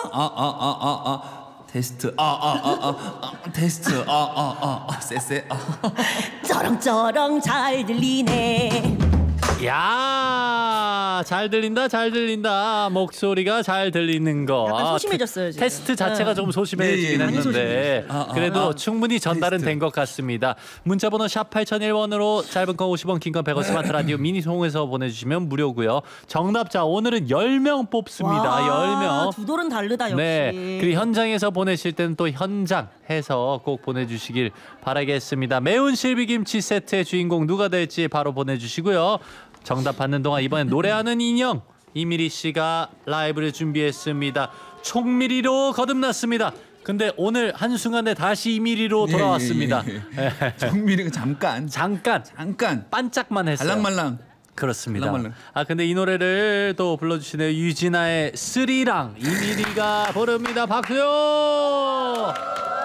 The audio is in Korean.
테스트 테스트 쎄쎄 쩌렁쩌렁 잘 들리네. 야, 잘 들린다. 목소리가 잘 들리는 거. 약간 소심해졌어요, 지금. 테스트 자체가 좀 소심해지긴 예, 예. 했는데 그래도 충분히 전달은 테스트. 된 것 같습니다. 문자번호 샵 8001번으로 짧은 건 50원, 긴 건 100원 스마트 라디오 미니 송에서 보내주시면 무료고요. 정답자 오늘은 10명 뽑습니다. 와, 10명. 두 돌은 다르다 역시. 네, 그리고 현장에서 보내실 때는 또 현장 해서 꼭 보내주시길 바라겠습니다. 매운 실비김치 세트의 주인공 누가 될지 바로 보내주시고요. 정답 받는 동안 이번엔 노래하는 인형 이미리 씨가 라이브를 준비했습니다. 총미리로 거듭났습니다. 근데 오늘 한순간에 다시 이미리로 돌아왔습니다. 정민이가 잠깐 반짝만 했어요. 달랑말랑. 그렇습니다. 말랑말랑. 근데 이 노래를 또 불러주시네요. 유진아의 스리랑 이미리가 부릅니다. 박수요.